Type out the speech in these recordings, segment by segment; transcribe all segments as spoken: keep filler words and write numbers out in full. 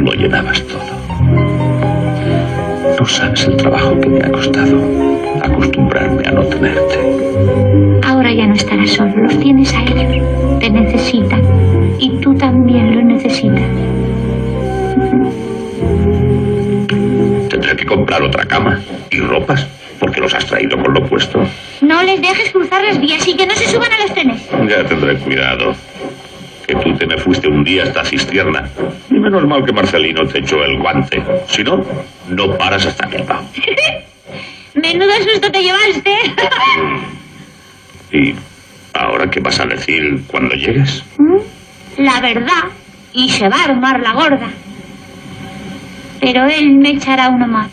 Lo llenabas todo. No sabes el trabajo que me ha costado acostumbrarme a no tenerte. Ahora ya no estarás solo, los tienes a ellos. Te necesitan. Y tú también lo necesitas. Tendré que comprar otra cama y ropas, porque los has traído con lo puesto. No les dejes cruzar las vías y que no se suban a los trenes. Ya tendré cuidado. Que tú te me fuiste un día hasta Cistierna. Y menos mal que Marcelino te echó el guante. Si no, no paras hasta Bilbao. Menudo susto te llevaste. ¿Y ahora qué vas a decir cuando llegues? La verdad. Y se va a armar la gorda. Pero él me echará uno más.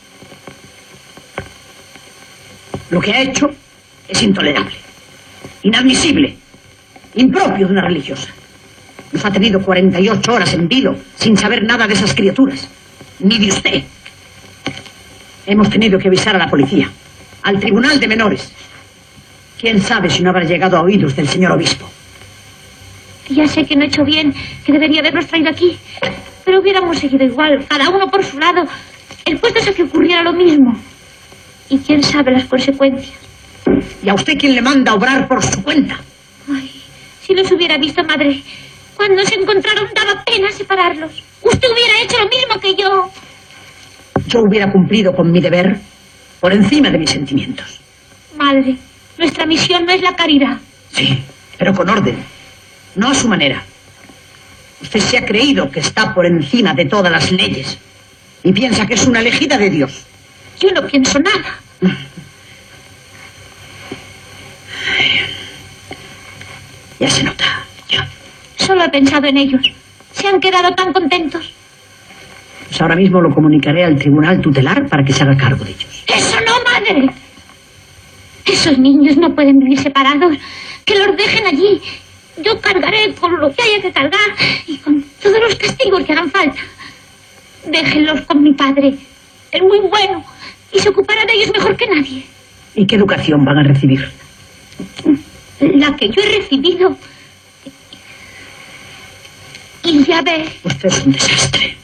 Lo que ha hecho es intolerable, inadmisible, impropio de una religiosa. Nos ha tenido cuarenta y ocho horas en vilo sin saber nada de esas criaturas, ni de usted. Hemos tenido que avisar a la policía, al tribunal de menores. ¿Quién sabe si no habrá llegado a oídos del señor obispo? Ya sé que no he hecho bien, que debería habernos traído aquí, pero hubiéramos seguido igual, cada uno por su lado. El puesto es a que ocurriera lo mismo. Y quién sabe las consecuencias. ¿Y a usted quién le manda a obrar por su cuenta? Ay, si los hubiera visto, madre. Cuando se encontraron daba pena separarlos. Usted hubiera hecho lo mismo que yo. Yo hubiera cumplido con mi deber por encima de mis sentimientos. Madre, nuestra misión no es la caridad. Sí, pero con orden, no a su manera. Usted se ha creído que está por encima de todas las leyes y piensa que es una elegida de Dios. Yo no pienso nada. Ya se nota, ya. Solo he pensado en ellos. Se han quedado tan contentos. Pues ahora mismo lo comunicaré al tribunal tutelar para que se haga cargo de ellos. ¡Eso no, madre! Esos niños no pueden vivir separados. Que los dejen allí. Yo cargaré con lo que haya que cargar y con todos los castigos que hagan falta. Déjenlos con mi padre. Es muy bueno y se ocupará de ellos mejor que nadie. ¿Y qué educación van a recibir? La que yo he recibido. Y ya ve. Usted es un desastre.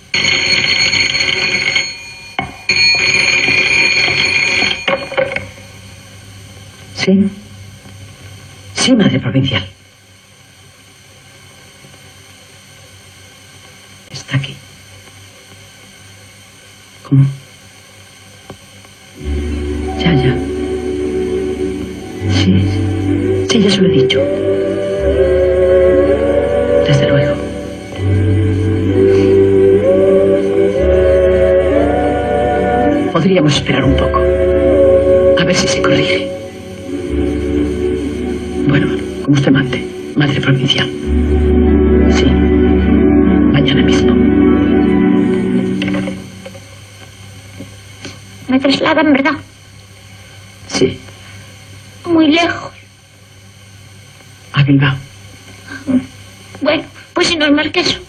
Sí. Sí, madre provincial. Está aquí. ¿Cómo? Ya, ya. Sí, sí, ya se lo he dicho. Desde luego. Podríamos esperar un poco. A ver si se corrige. Bueno, como usted mande, madre provincial. Sí, mañana mismo. Me trasladan, ¿verdad? Sí. Muy lejos. A Bilbao. Bueno, pues si no es más que eso.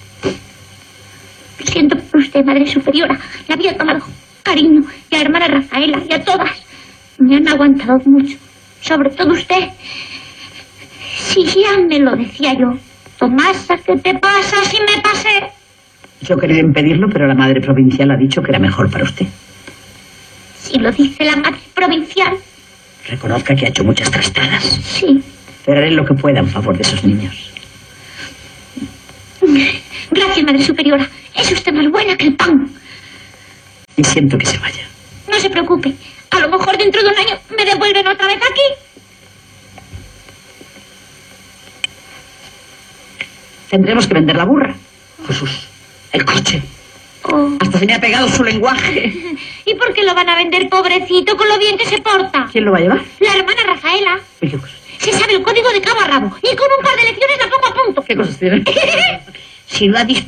Lo siento por usted, madre superiora. Le había tomado cariño y a la hermana Rafaela y a todas. Me han aguantado mucho. Sobre todo usted. Si ya me lo decía yo. Tomasa, ¿qué te pasa si me pasé? Yo quería impedirlo, pero la madre provincial ha dicho que era mejor para usted. Si lo dice la madre provincial. Reconozca que ha hecho muchas trastadas. Sí. Pero haré lo que pueda en favor de esos niños. Gracias, madre superiora. Es usted más buena que el pan. Y siento que se vaya. No se preocupe. A lo mejor dentro de un año me devuelven otra vez aquí. Tendremos que vender la burra. Jesús, el coche. Oh. Hasta se me ha pegado su lenguaje. ¿Y por qué lo van a vender, pobrecito, con lo bien que se porta? ¿Quién lo va a llevar? La hermana Rafaela. ¿Y qué cosas? Se sabe el código de cabo a rabo. Y con un par de lecciones la pongo a punto. ¿Qué cosas tiene? Si lo ha